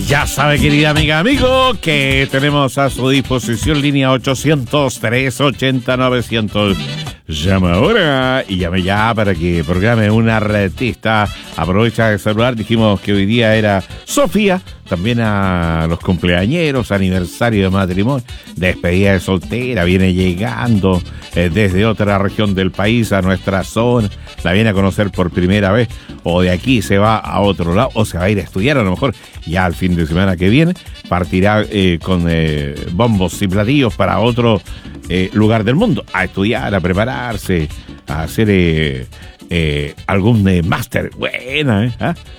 Ya sabe, querida amiga, amigo, que tenemos a su disposición línea 800-380-900. Llama ahora y llame ya para que programe un artista. Aprovecha el celular, dijimos que hoy día era Sofía. También a los cumpleañeros, aniversario de matrimonio, despedida de soltera, viene llegando desde otra región del país a nuestra zona, la viene a conocer por primera vez, o de aquí se va a otro lado, o se va a ir a estudiar, a lo mejor ya el fin de semana que viene, partirá con bombos y platillos para otro lugar del mundo, a estudiar, a prepararse, a hacer algún máster. Buena,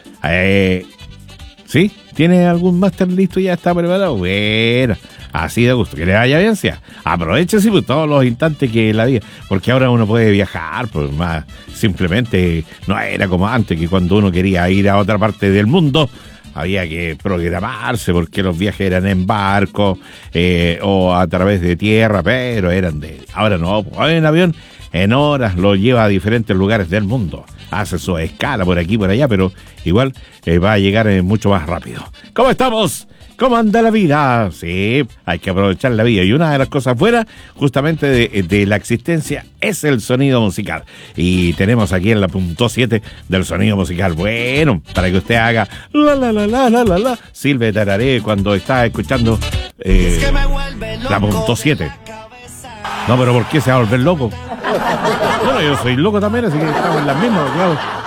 ¿sí? ¿Tiene algún máster listo? ¿Ya está preparado? Bueno, así de gusto. Que le vaya bien, sea. Aproveche pues, todos los instantes que la vida. Porque ahora uno puede viajar, pues más simplemente no era como antes, que cuando uno quería ir a otra parte del mundo había que programarse, porque los viajes eran en barco o a través de tierra, pero eran de... Ahora no, pues, en avión, en horas lo lleva a diferentes lugares del mundo. Hace su escala por aquí, por allá, pero igual va a llegar mucho más rápido. ¿Cómo estamos? ¿Cómo anda la vida? Sí, hay que aprovechar la vida. Y una de las cosas buenas, justamente de la existencia, es el sonido musical. Y tenemos aquí en la punto 7 del sonido musical. Bueno, para que usted haga la, silbe tararé cuando está escuchando la punto 7. No, pero ¿por qué se va a volver loco? Bueno, yo soy loco también, así que estamos en las mismas, claro.